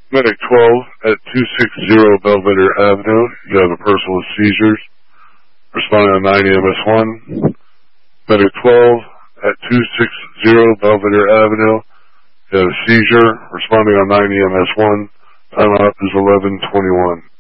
Medic 12 at 260 Belvedere Avenue. You have a person with seizures. Responding on 9 EMS 1. Medic 12 at 260 Belvedere Avenue. You have a seizure. Responding on 9 EMS 1. Time out is 11:21.